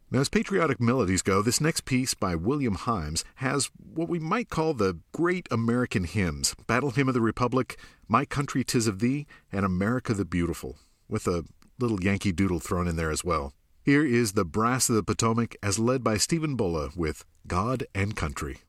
Now, as patriotic melodies go, this next piece by William Himes has what we might call the great American hymns: Battle Hymn of the Republic, My Country 'Tis of Thee, and America the Beautiful, with a little Yankee Doodle thrown in there as well. Here is the Brass of the Potomac as led by Stephen Bulla with God and Country.